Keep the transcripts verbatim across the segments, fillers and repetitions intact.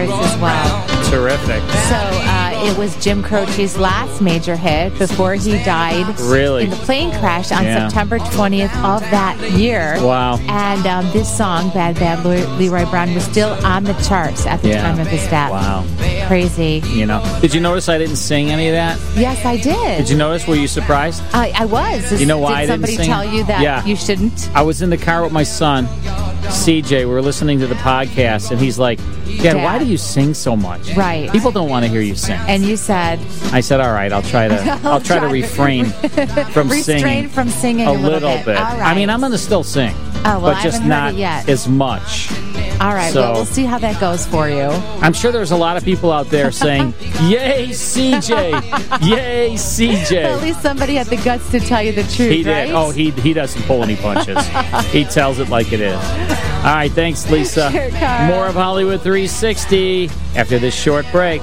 artist as well. Terrific. So uh, it was Jim Croce's last major hit before he died really? in the plane crash on yeah. September twentieth of that year. Wow. And um, this song, Bad Bad Leroy Brown, was still on the charts at the yeah. time of his death. Wow. Crazy. You know. Did you notice I didn't sing any of that? Yes, I did. Did you notice? Were you surprised? I, I was. You know why did I didn't somebody sing? tell you that yeah. you shouldn't? I was in the car with my son, C J. We were listening to the podcast, and he's like, Dad, Dad. why do you sing so much? Right. People don't want to hear you sing. And you said... I said, all right, I'll try to I'll, I'll try, try to refrain from Restrain singing. from singing a a little, little bit. bit. All right. I mean, I'm going to still sing. Oh, well, but I just haven't heard not it yet. as much. All right, so, well, we'll see how that goes for you. I'm sure there's a lot of people out there saying, yay, C J! Yay, C J! Well, at least somebody had the guts to tell you the truth, He did. right? Oh, he he doesn't pull any punches. He tells it like it is. All right, thanks, Lisa. Sure, Carl. More of Hollywood three sixty after this short break.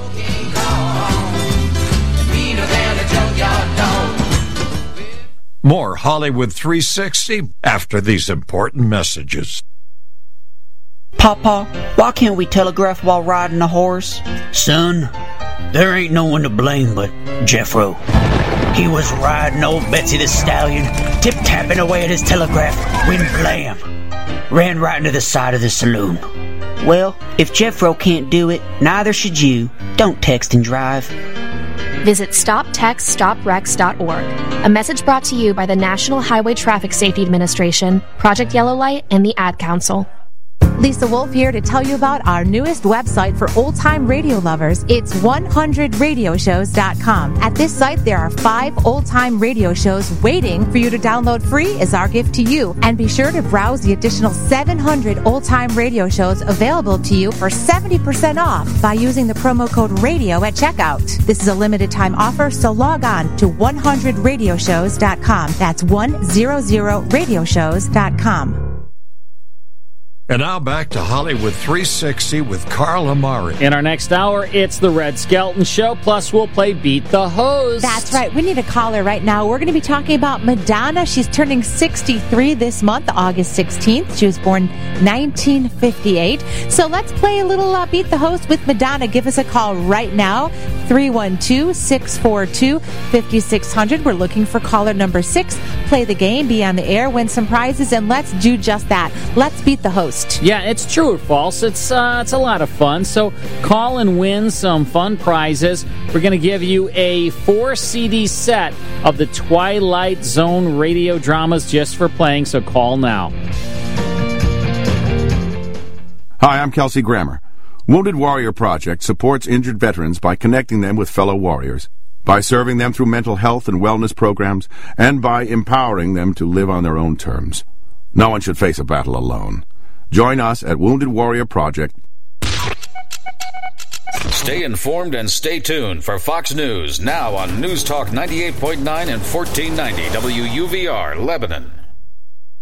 More Hollywood three sixty after these important messages. Papa, why can't we telegraph while riding a horse? Son, there ain't no one to blame but Jeffro. He was riding old Betsy the Stallion, tip-tapping away at his telegraph, when blam, ran right into the side of the saloon. Well, if Jeffro can't do it, neither should you. Don't text and drive. Visit stop text stop wrecks dot org. A message brought to you by the National Highway Traffic Safety Administration, Project Yellow Light, and the Ad Council. Lisa Wolf here to tell you about our newest website for old-time radio lovers. It's one hundred radio shows dot com. At this site, there are five old-time radio shows waiting for you to download free as our gift to you. And be sure to browse the additional seven hundred old-time radio shows available to you for seventy percent off by using the promo code RADIO at checkout. This is a limited-time offer, so log on to one hundred radio shows dot com. That's one hundred radio shows dot com. And now back to Hollywood three sixty with Carl Amari. In our next hour, it's the Red Skelton Show, plus we'll play Beat the Host. That's right. We need a caller right now. We're going to be talking about Madonna. She's turning sixty-three this month, August sixteenth. She was born nineteen fifty-eight. So let's play a little uh, Beat the Host with Madonna. Give us a call right now, three one two, six four two, five six zero zero. We're looking for caller number six. Play the game, be on the air, win some prizes, and let's do just that. Let's beat the host. Yeah, it's true or false. It's uh, it's a lot of fun. So call and win some fun prizes. We're going to give you a four C D set of the Twilight Zone radio dramas just for playing, so call now. Hi, I'm Kelsey Grammer. Wounded Warrior Project supports injured veterans by connecting them with fellow warriors, by serving them through mental health and wellness programs, and by empowering them to live on their own terms. No one should face a battle alone. Join us at Wounded Warrior Project. Stay informed and stay tuned for Fox News, now on News Talk ninety-eight point nine and fourteen ninety W U V R, Lebanon.